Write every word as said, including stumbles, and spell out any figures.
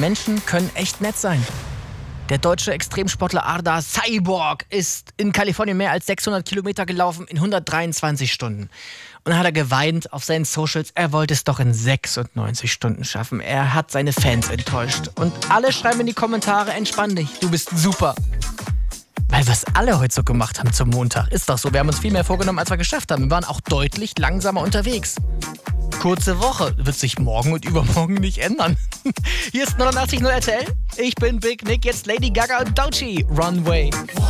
Menschen können echt nett sein. Der deutsche Extremsportler Arda Cyborg ist in Kalifornien mehr als sechshundert Kilometer gelaufen in hundertdreiundzwanzig Stunden. Und dann hat er geweint auf seinen Socials, er wollte es doch in sechsundneunzig Stunden schaffen. Er hat seine Fans enttäuscht. Und alle schreiben in die Kommentare, entspann dich, du bist super. Weil wir es alle heute so gemacht haben zum Montag. Ist doch so, wir haben uns viel mehr vorgenommen, als wir geschafft haben. Wir waren auch deutlich langsamer unterwegs. Kurze Woche, wird sich morgen und übermorgen nicht ändern. Hier ist neunundachtzig Komma null R T L. Ich bin Big Nick, jetzt Lady Gaga und Doechii, Runway.